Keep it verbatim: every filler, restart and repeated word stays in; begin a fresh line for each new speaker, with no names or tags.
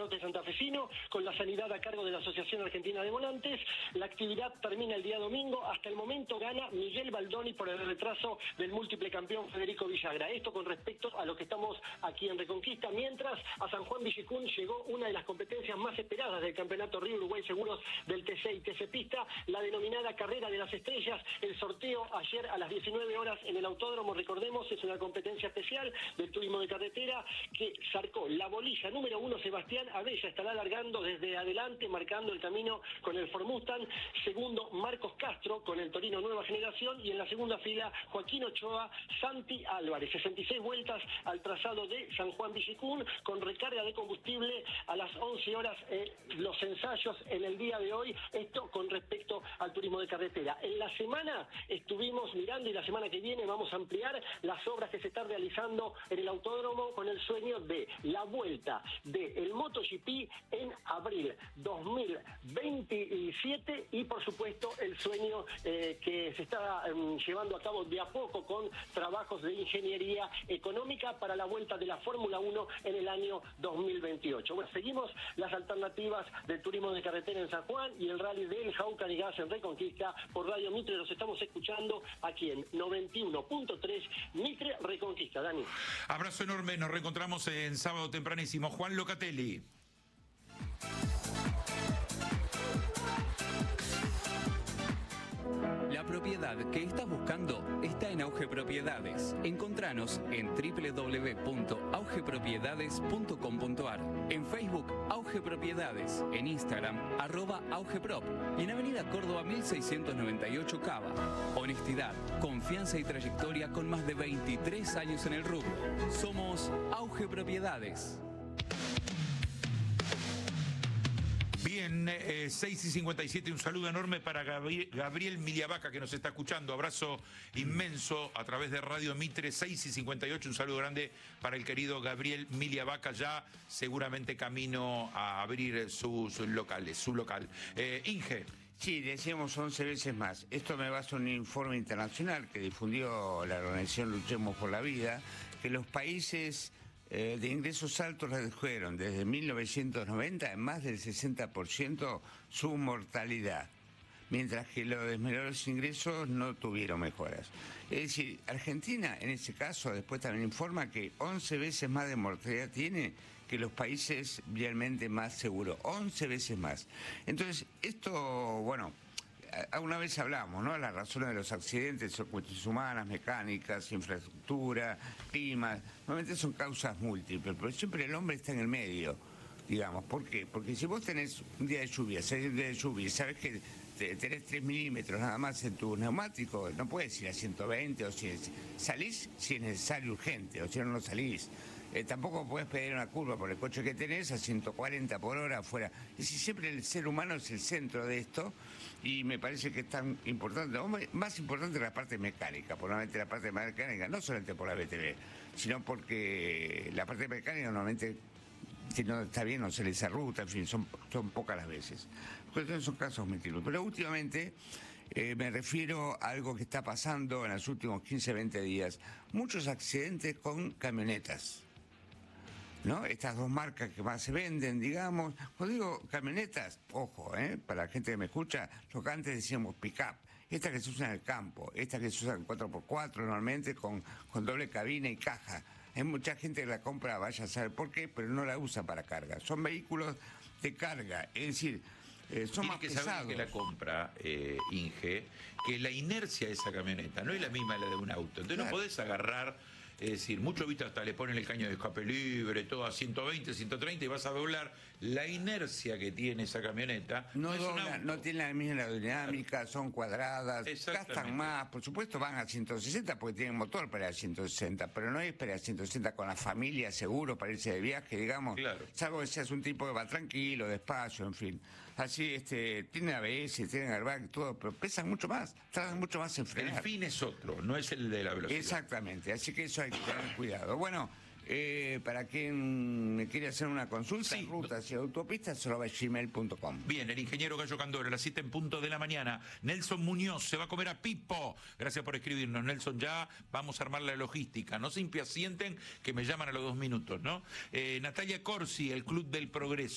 norte santafesino, con la sanidad a cargo de la Asociación Argentina de Volantes. La actividad termina el día domingo. Hasta el momento gana Miguel Baldoni por el retraso del múltiple campeón Federico Villagra. Esto con respecto a lo que estamos aquí en Reconquista, mientras a San Juan Villicún llegó una de las competencias más esperadas del Campeonato Río Uruguay Seguros del T C y T C Pista, la denominada Carrera de las Estrellas. El sorteo ayer a las diecinueve horas en el Autódromo, recordemos, es una competencia especial del turismo de carretera que zarcó la bolilla número uno. Sebastián Abella estará largando desde adelante, marcando el camino con el Ford Mustang. Segundo, Marcos Castro con el Torino Nueva Generación, y en la segunda fila Joaquín Ochoa, Santi Álvarez. sesenta y seis vueltas al trazado de San Juan Villicún, con recarga de combustible a las once horas, eh, los ensayos en el día de hoy. Esto con respecto al turismo de carretera. En la semana estuvimos mirando, y la semana que viene vamos a ampliar las obras que se están realizando en el autódromo, con el sueño de la vuelta del MotoGP en abril dos mil veintisiete, y por supuesto el sueño eh, que se está eh, llevando a cabo de a poco con trabajos de ingeniería económica para la vuelta de la Fórmula uno en el año dos mil veintiocho. Bueno, seguimos las alternativas del turismo de carretera en San Juan y el rally del Jaucan y Gas en Reconquista. Por Radio Mitre los estamos escuchando aquí en noventa y uno punto tres Mitre Reconquista. Dani.
Abrazo enorme, nos reencontramos en sábado tempranísimo. Juan Locatelli.
La propiedad que estás buscando está en Auge Propiedades. Encontranos en doble u doble u doble u punto auge propiedades punto com punto ar, en Facebook Auge Propiedades, en Instagram arroba augeprop y en Avenida Córdoba mil seiscientos noventa y ocho Cava. Honestidad, confianza y trayectoria con más de veintitrés años en el rubro. Somos Auge Propiedades.
Bien, eh, seis y cincuenta y siete, un saludo enorme para Gabriel, Gabriel Miliavaca, que nos está escuchando. Abrazo inmenso a través de Radio Mitre. Seis y cincuenta y ocho, un saludo grande para el querido Gabriel Miliavaca, ya seguramente camino a abrir sus locales, su local. Eh, Inge.
Sí, decíamos once veces más. Esto me basa en un informe internacional que difundió la organización Luchemos por la Vida, que los países Eh, de ingresos altos redujeron desde mil novecientos noventa en más del sesenta por ciento su mortalidad, mientras que los de menores ingresos no tuvieron mejoras. Es decir, Argentina en ese caso después también informa que once veces más de mortalidad tiene que los países realmente más seguros, once veces más. Entonces, esto, bueno, alguna vez hablamos, ¿no? Las razones de los accidentes son cuestiones humanas, mecánicas, infraestructura, clima. Normalmente son causas múltiples, pero siempre el hombre está en el medio, digamos. ¿Por qué? Porque si vos tenés un día de lluvia, salís un día de lluvia y sabés que tenés tres milímetros nada más en tu neumático, no puedes ir a ciento veinte o si salís si es necesario urgente, o si no, no salís. Eh, tampoco podés pedir una curva por el coche que tenés a ciento cuarenta por hora afuera. Es decir, siempre el ser humano es el centro de esto, y me parece que es tan importante, o más importante la parte mecánica, por normalmente la parte mecánica, no solamente por la B T V, sino porque la parte mecánica normalmente, si no está bien, no se les ruta, en fin, son, son pocas las veces. Entonces son casos múltiples. Pero últimamente eh, me refiero a algo que está pasando en los últimos quince, veinte días. Muchos accidentes con camionetas, ¿no? Estas dos marcas que más se venden, digamos. Cuando digo camionetas, ojo, ¿eh? Para la gente que me escucha, lo que antes decíamos pick-up. Esta que se usa en el campo, esta que se usa en cuatro por cuatro normalmente con, con doble cabina y caja. Hay mucha gente que la compra, vaya a saber por qué, pero no la usa para carga. Son vehículos de carga, es decir, eh, son
Tiene
más
que
pesados.
saber que la compra, eh, Inge, que la inercia de esa camioneta no es la misma la de un auto. Entonces claro, no podés agarrar, es decir, mucho visto hasta le ponen el caño de escape libre, todo a ciento veinte, ciento treinta, y vas a doblar. La inercia que tiene esa camioneta
no,
no es
dobla,
un auto.
No tiene la misma aerodinámica, son cuadradas, gastan más, por supuesto van a ciento sesenta porque tienen motor para ir a ciento sesenta, pero no es para ir a ciento sesenta con la familia seguro para irse de viaje, digamos, claro, salvo que seas un tipo que va tranquilo, despacio, en fin. Así, este, tiene A B S, tienen airbag, todo, pero pesan mucho más, tardan mucho más en frenar.
El fin es otro, no es el de la velocidad.
Exactamente, así que eso hay que tener cuidado. Bueno, eh, para quien me quiere hacer una consulta, sí, rutas y autopistas, arroba gmail punto com.
Bien, el ingeniero Gallo Candora, a las siete en punto de la mañana. Nelson Muñoz se va a comer a Pipo. Gracias por escribirnos, Nelson. Ya vamos a armar la logística. No se impacienten que me llaman a los dos minutos, ¿no? Eh, Natalia Corsi, el Club del Progreso.